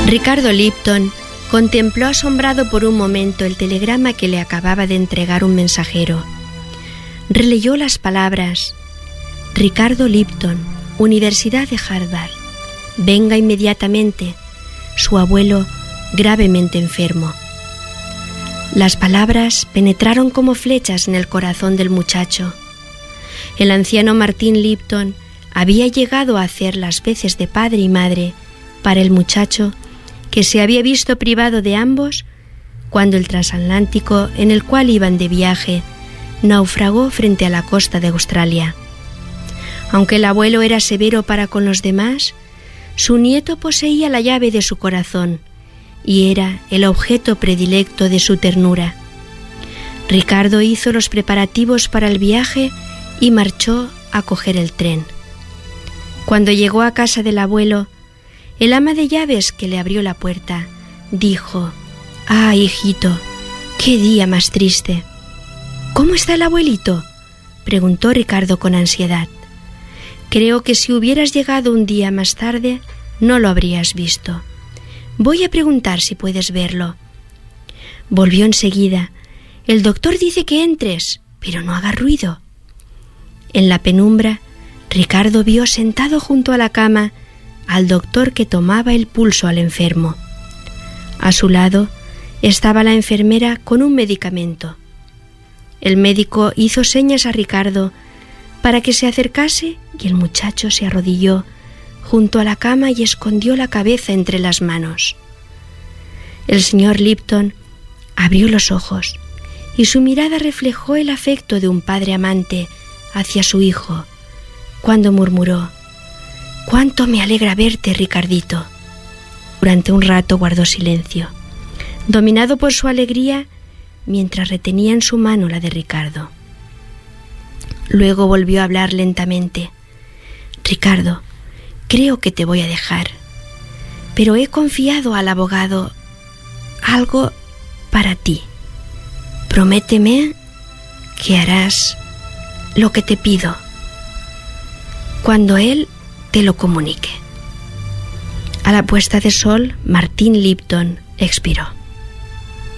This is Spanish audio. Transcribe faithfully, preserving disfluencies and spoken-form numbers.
Ricardo Lipton contempló asombrado por un momento el telegrama que le acababa de entregar un mensajero. Releyó las palabras: Ricardo Lipton, Universidad de Harvard. Venga inmediatamente. Su abuelo gravemente enfermo. Las palabras penetraron como flechas en el corazón del muchacho. El anciano Martín Lipton había llegado a hacer las veces de padre y madre para el muchacho, que se había visto privado de ambos cuando el transatlántico en el cual iban de viaje naufragó frente a la costa de Australia. Aunque el abuelo era severo para con los demás, su nieto poseía la llave de su corazón y era el objeto predilecto de su ternura. Ricardo hizo los preparativos para el viaje y marchó a coger el tren. Cuando llegó a casa del abuelo, el ama de llaves que le abrió la puerta dijo: «Ah, hijito, qué día más triste». «¿Cómo está el abuelito?», preguntó Ricardo con ansiedad. «Creo que si hubieras llegado un día más tarde, no lo habrías visto. Voy a preguntar si puedes verlo». Volvió enseguida. «El doctor dice que entres, pero no haga ruido». En la penumbra, Ricardo vio sentado junto a la cama al doctor que tomaba el pulso al enfermo. A su lado estaba la enfermera con un medicamento. El médico hizo señas a Ricardo para que se acercase y el muchacho se arrodilló junto a la cama y escondió la cabeza entre las manos. El señor Lipton abrió los ojos y su mirada reflejó el afecto de un padre amante hacia su hijo, cuando murmuró: «Cuánto me alegra verte, Ricardito». Durante un rato guardó silencio, dominado por su alegría, mientras retenía en su mano la de Ricardo. Luego volvió a hablar lentamente: «Ricardo, creo que te voy a dejar, pero he confiado al abogado algo para ti. Prométeme que harás lo que te pido cuando él te lo comunique». A la puesta de sol, Martín Lipton expiró.